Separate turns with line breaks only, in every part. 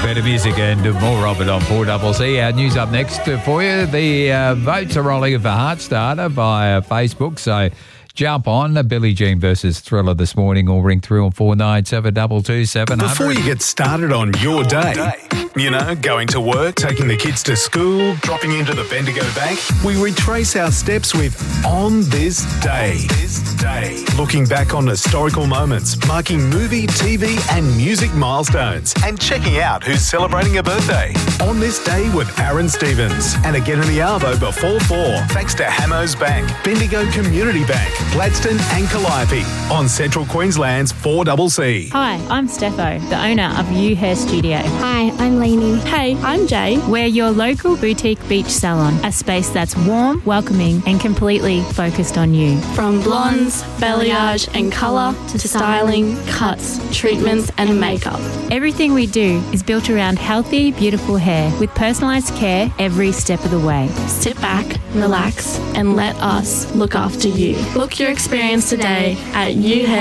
Better music and more of it on 4CC. Our news up next for you. The votes are rolling for Heartstarter via Facebook, so jump on. Billie Jean versus Thriller this morning, or ring through on 497 222 700.
Before you get started on your day, you know, going to work, taking the kids to school, dropping into the Bendigo Bank, we retrace our steps with On This Day. Looking back on historical moments, marking movie, TV and music milestones, and checking out who's celebrating a birthday. On This Day with Aaron Stevens. And again in the Arvo before 4, thanks to Hamos Bank, Bendigo Community Bank, Gladstone and Calliope on Central Queensland's 4CC.
Hi, I'm Steffo, the owner of You Hair Studio.
Hi, I'm Lainey.
Hey, I'm Jay.
We're your local boutique beach salon, a space that's warm, welcoming and completely focused on you.
From blondes, balayage and colour to styling, cuts, treatments and makeup.
Everything we do is built around healthy, beautiful hair with personalised care every step of the way.
Sit back, relax and let us look after you. Book your experience today at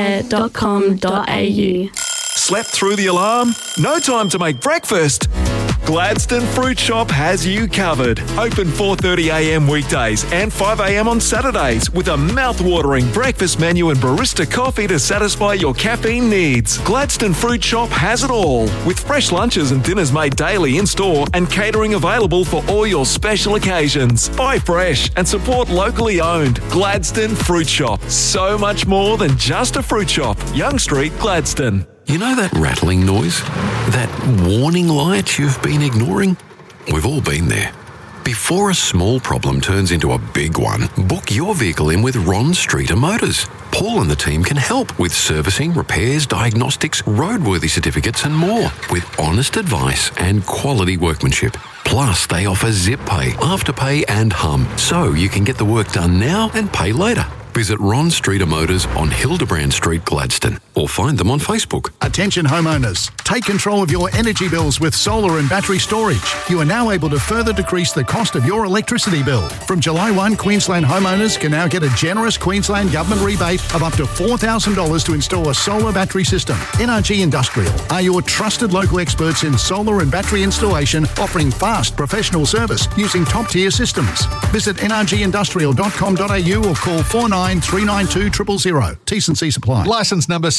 youhair.com.au.
Slept through the alarm? No time to make breakfast? Gladstone Fruit Shop has you covered. Open 4:30am weekdays and 5am on Saturdays with a mouth-watering breakfast menu and barista coffee to satisfy your caffeine needs. Gladstone Fruit Shop has it all, with fresh lunches and dinners made daily in-store and catering available for all your special occasions. Buy fresh and support locally owned. Gladstone Fruit Shop. So much more than just a fruit shop. Young Street, Gladstone.
You know that rattling noise? That warning light you've been ignoring? We've all been there. Before a small problem turns into a big one, book your vehicle in with Ron Streeter Motors. Paul and the team can help with servicing, repairs, diagnostics, roadworthy certificates and more, with honest advice and quality workmanship. Plus, they offer Zip Pay, Afterpay and Hum, so you can get the work done now and pay later. Visit Ron Streeter Motors on Hildebrand Street, Gladstone, or find them on Facebook.
Attention homeowners, take control of your energy bills with solar and battery storage. You are now able to further decrease the cost of your electricity bill. From July 1, Queensland homeowners can now get a generous Queensland government rebate of up to $4,000 to install a solar battery system. NRG Industrial are your trusted local experts in solar and battery installation, offering fast professional service using top-tier systems. Visit nrgindustrial.com.au or call 49392000. T&C supply.
Licence number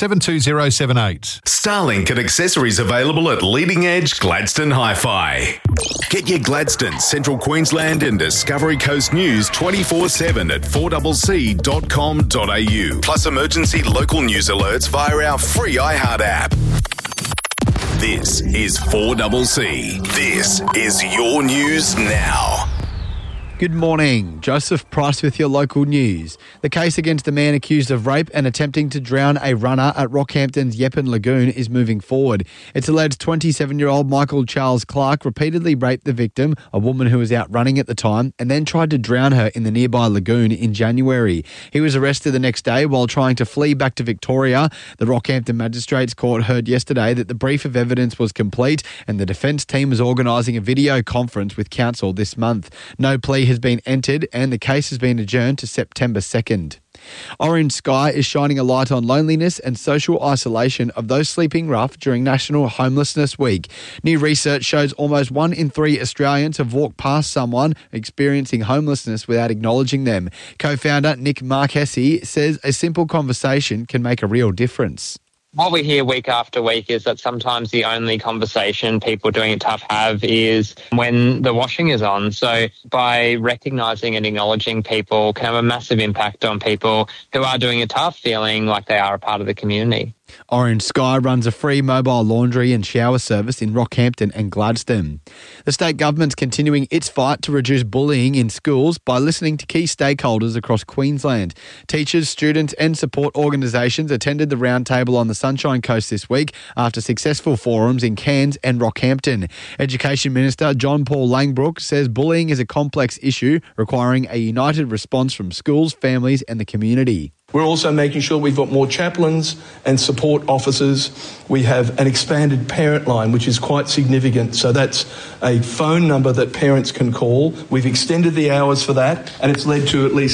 72078.
Starlink and accessories available at Leading Edge Gladstone Hi-Fi. Get your Gladstone, Central Queensland and Discovery Coast news 24/7 at 4CC.com.au. Plus emergency local news alerts via our free iHeart app. This is 4CC. This is your news now.
Good morning. Joseph Price with your local news. The case against the man accused of rape and attempting to drown a runner at Rockhampton's Yeppen Lagoon is moving forward. It's alleged 27-year-old Michael Charles Clark repeatedly raped the victim, a woman who was out running at the time, and then tried to drown her in the nearby lagoon in January. He was arrested the next day while trying to flee back to Victoria. The Rockhampton Magistrates Court heard yesterday that the brief of evidence was complete and the defence team was organising a video conference with counsel this month. No plea has been entered and the case has been adjourned to September 2nd. Orange Sky is shining a light on loneliness and social isolation of those sleeping rough during National Homelessness Week. New research shows almost 1 in 3 Australians have walked past someone experiencing homelessness without acknowledging them. Co-founder Nick Marquesi says a simple conversation can make a real difference.
What we hear week after week is that sometimes the only conversation people doing it tough have is when the washing is on. So by recognising and acknowledging people can have a massive impact on people who are doing it tough, feeling like they are a part of the community.
Orange Sky runs a free mobile laundry and shower service in Rockhampton and Gladstone. The state government's continuing its fight to reduce bullying in schools by listening to key stakeholders across Queensland. Teachers, students and support organisations attended the roundtable on the Sunshine Coast this week after successful forums in Cairns and Rockhampton. Education Minister John Paul Langbrook says bullying is a complex issue requiring a united response from schools, families and the community.
We're also making sure we've got more chaplains and support officers. We have an expanded parent line, which is quite significant. So that's a phone number that parents can call. We've extended the hours for that, and it's led to at least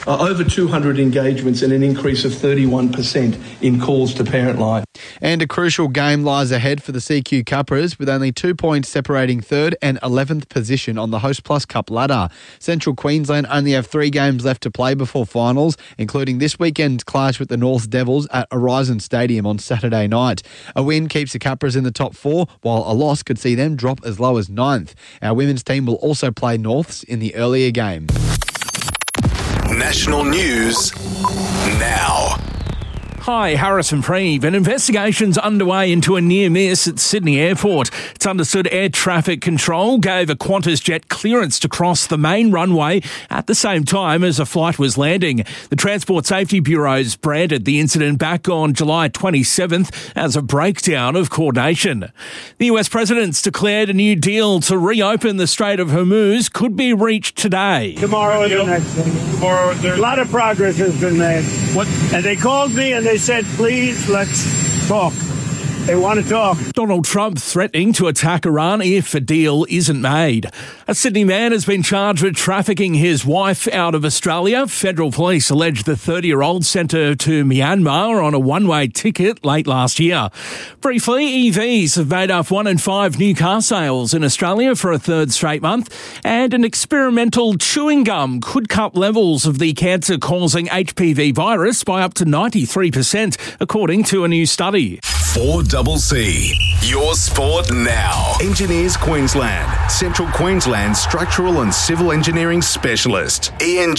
over 200 engagements and an increase of 31% in calls to Parent Line.
And a crucial game lies ahead for the CQ Cuppers, with only 2 points separating 3rd and 11th position on the Host Plus Cup ladder. Central Queensland only have 3 games left to play before finals, including this weekend's clash with the North Devils at Horizon Stadium on Saturday night. A win keeps the Cuppers in the top 4, while a loss could see them drop as low as 9th. Our women's team will also play Norths in the earlier game.
National news now.
Hi, Harrison Preeve. An investigation's underway into a near miss at Sydney Airport. It's understood air traffic control gave a Qantas jet clearance to cross the main runway at the same time as a flight was landing. The Transport Safety Bureau's branded the incident back on July 27th as a breakdown of coordination. The US President's declared a new deal to reopen the Strait of Hormuz could be reached today.
Tomorrow is the next thing. Tomorrow, a lot of progress has been made. And they called me and they said, please, let's talk. They want to talk.
Donald Trump threatening to attack Iran if a deal isn't made. A Sydney man has been charged with trafficking his wife out of Australia. Federal police allege the 30-year-old sent her to Myanmar on a one-way ticket late last year. Briefly, EVs have made up 1 in 5 new car sales in Australia for a third straight month, and an experimental chewing gum could cut levels of the cancer-causing HPV virus by up to 93%, according to a new study.
4CC. Your sport now. Engineers Queensland. Central Queensland Structural and Civil Engineering Specialist.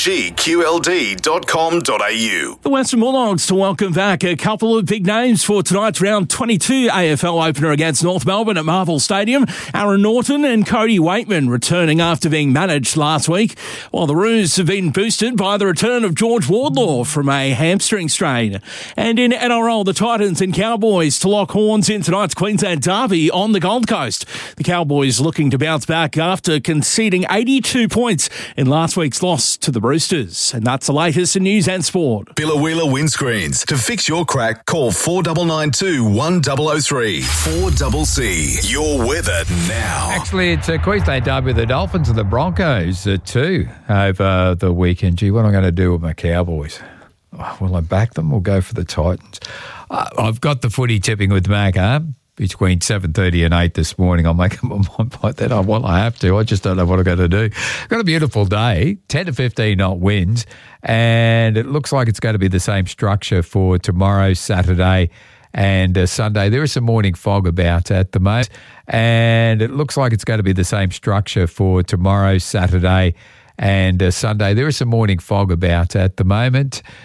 engqld.com.au.
The Western Bulldogs to welcome back a couple of big names for tonight's round 22 AFL opener against North Melbourne at Marvel Stadium. Aaron Norton and Cody Waitman returning after being managed last week, while the Roos have been boosted by the return of George Wardlaw from a hamstring strain. And in NRL, the Titans and Cowboys to lock horns in tonight's Queensland derby on the Gold Coast. The Cowboys looking to bounce back after conceding 82 points in last week's loss to the Roosters. And that's the latest in news and sport.
Billa Windscreens. To fix your crack, call 4992 1003. 4CC. Your weather now.
Actually, it's a Queensland derby with the Dolphins and the Broncos too over the weekend. Gee, what am I going to do with my Cowboys? Will I back them or go for the Titans? I've got the footy tipping with Mac between 7:30 and 8 this morning. I'll make my mind by that. I have to. I just don't know what I'm going to do. Got a beautiful day, 10 to 15 knot winds, and it looks like it's going to be the same structure for tomorrow, Saturday, and Sunday. There is some morning fog about at the moment, and it looks like it's going to be the same structure for tomorrow, Saturday, and Sunday. There is some morning fog about at the moment.